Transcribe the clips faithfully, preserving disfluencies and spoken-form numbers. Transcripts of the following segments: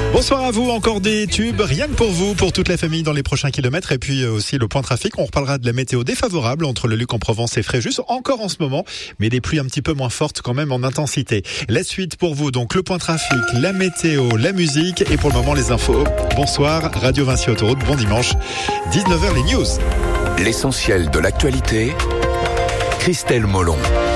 Bonsoir à vous, encore des tubes, rien que pour vous, pour toute la famille dans les prochains kilomètres et puis aussi le point trafic. On reparlera de la météo défavorable entre le Luc en Provence et Fréjus, encore en ce moment, mais des pluies un petit peu moins fortes quand même en intensité. La suite pour vous, donc le point trafic, la météo, la musique et pour le moment les infos. Bonsoir, Radio Vinci Autoroute, bon dimanche, dix-neuf heures les news. L'essentiel de l'actualité, Christelle Molon.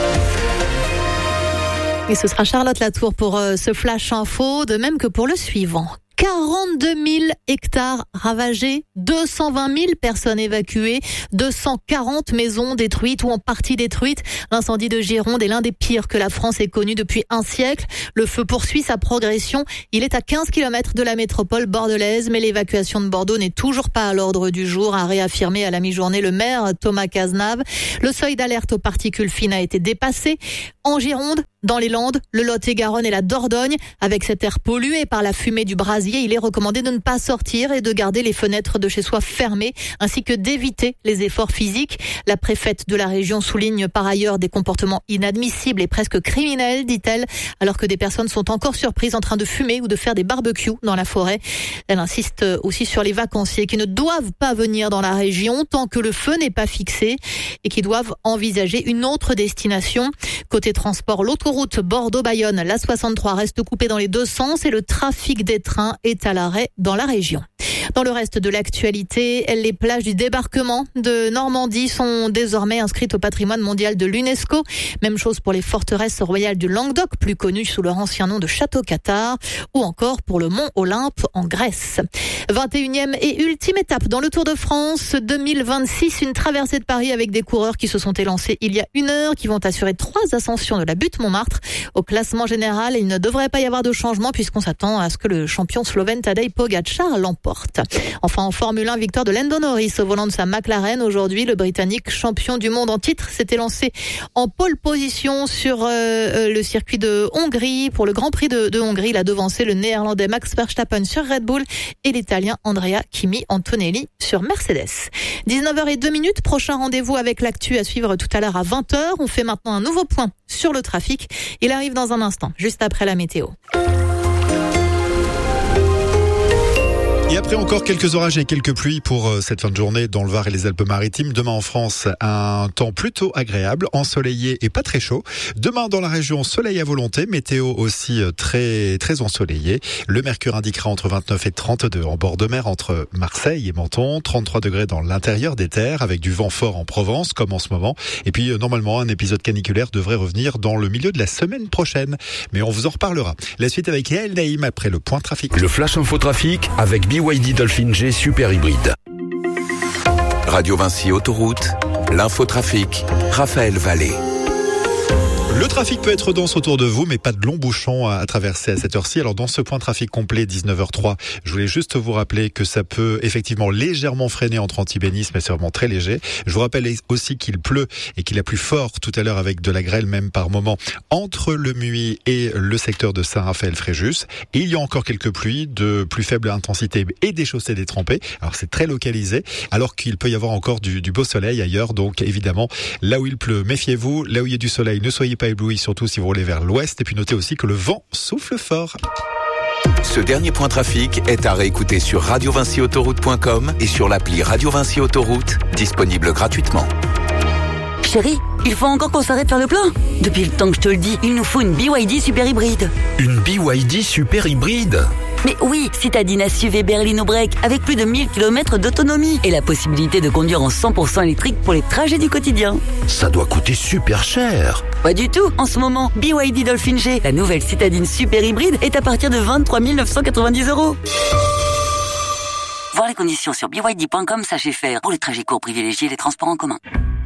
Et ce sera Charlotte Latour pour euh, ce flash info, de même que pour le suivant. quarante-deux mille hectares ravagés, deux cent vingt mille personnes évacuées, deux cent quarante maisons détruites ou en partie détruites. L'incendie de Gironde est l'un des pires que la France ait connu depuis un siècle. Le feu poursuit sa progression. Il est à quinze kilomètres de la métropole bordelaise, mais l'évacuation de Bordeaux n'est toujours pas à l'ordre du jour, a réaffirmé à la mi-journée le maire Thomas Cazenave. Le seuil d'alerte aux particules fines a été dépassé. En Gironde, dans les Landes, le Lot-et-Garonne et la Dordogne, avec cet air pollué par la fumée du brasier, il est recommandé de ne pas sortir et de garder les fenêtres de chez soi fermées, ainsi que d'éviter les efforts physiques. La préfète de la région souligne par ailleurs des comportements inadmissibles et presque criminels, dit-elle, alors que des personnes sont encore surprises en train de fumer ou de faire des barbecues dans la forêt. Elle insiste aussi sur les vacanciers qui ne doivent pas venir dans la région tant que le feu n'est pas fixé et qui doivent envisager une autre destination. Côté transport, l'autoroute Bordeaux-Bayonne, la soixante-trois reste coupée dans les deux sens et le trafic des trains est à l'arrêt dans la région. Dans le reste de l'actualité, les plages du débarquement de Normandie sont désormais inscrites au patrimoine mondial de l'UNESCO. Même chose pour les forteresses royales du Languedoc, plus connues sous leur ancien nom de Château-Cathare, ou encore pour le mont Olympe en Grèce. vingt et unième et ultime étape dans le Tour de France deux mille vingt-six, une traversée de Paris avec des coureurs qui se sont élancés il y a une heure, qui vont assurer trois ascensions de la butte Montmartre. Au classement général, il ne devrait pas y avoir de changement puisqu'on s'attend à ce que le champion slovène Tadej Pogačar l'emporte. Enfin, en Formule un, victoire de Lando Norris au volant de sa McLaren. Aujourd'hui, le Britannique champion du monde en titre s'était lancé en pole position sur euh, le circuit de Hongrie. Pour le Grand Prix de, de Hongrie, il a devancé le Néerlandais Max Verstappen sur Red Bull et l'Italien Andrea Kimi Antonelli sur Mercedes. dix-neuf heures zéro deux minutes, prochain rendez-vous avec l'actu à suivre tout à l'heure à vingt heures. On fait maintenant un nouveau point sur le trafic. Il arrive dans un instant, juste après la météo. Et après encore quelques orages et quelques pluies pour cette fin de journée dans le Var et les Alpes-Maritimes. Demain en France, un temps plutôt agréable, ensoleillé et pas très chaud. Demain dans la région, soleil à volonté, météo aussi très très ensoleillé. Le mercure indiquera entre vingt-neuf et trente-deux en bord de mer entre Marseille et Menton, trente-trois degrés dans l'intérieur des terres avec du vent fort en Provence comme en ce moment. Et puis normalement, un épisode caniculaire devrait revenir dans le milieu de la semaine prochaine. Mais on vous en reparlera. La suite avec Yael Naïm après le point trafic. Le flash info trafic avec B Y D Dolphin G Super Hybride. Radio Vinci Autoroute, l'infotrafic, Raphaël Vallée. Le trafic peut être dense autour de vous, mais pas de longs bouchons à traverser à cette heure-ci. Alors dans ce point trafic complet, dix-neuf heures trois, je voulais juste vous rappeler que ça peut effectivement légèrement freiner entre Antibénis, mais c'est vraiment très léger. Je vous rappelle aussi qu'il pleut et qu'il a plu fort tout à l'heure avec de la grêle même par moment entre le Muy et le secteur de Saint-Raphaël-Fréjus. Et il y a encore quelques pluies de plus faible intensité et des chaussées détrempées. Alors c'est très localisé, alors qu'il peut y avoir encore du, du beau soleil ailleurs. Donc évidemment, là où il pleut, méfiez-vous. Là où il y a du soleil, ne soyez pas ébloui, surtout si vous roulez vers l'ouest. Et puis notez aussi que le vent souffle fort. Ce dernier point trafic est à réécouter sur radio vinci autoroute point com et sur l'appli Radio Vinci Autoroute, disponible gratuitement. Chérie, il faut encore qu'on s'arrête faire le plein. Depuis le temps que je te le dis, il nous faut une B Y D Super Hybride. Une B Y D Super Hybride ? Mais oui, citadine S U V berline break avec plus de mille kilomètres d'autonomie et la possibilité de conduire en cent pour cent électrique pour les trajets du quotidien. Ça doit coûter super cher. Pas du tout. En ce moment, B Y D Dolphin G, la nouvelle citadine super hybride, est à partir de vingt-trois mille neuf cent quatre-vingt-dix euros. Voir les conditions sur b y d point com, sachez faire. Pour les trajets courts privilégiés, les transports en commun.